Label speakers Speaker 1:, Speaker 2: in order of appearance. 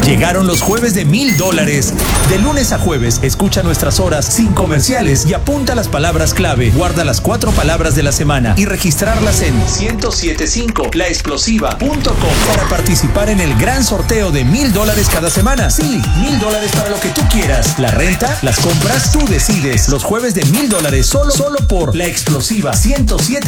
Speaker 1: Llegaron los jueves de $1000. De lunes a jueves, escucha nuestras horas sin comerciales y apunta las palabras clave. Guarda las 4 palabras de la semana y registrarlas en 1075laexplosiva.com para participar en el gran sorteo de $1000 cada semana. Sí, $1000 para lo que tú quieras. La renta, las compras, tú decides. Los jueves de $1000 solo por La Explosiva 107.7.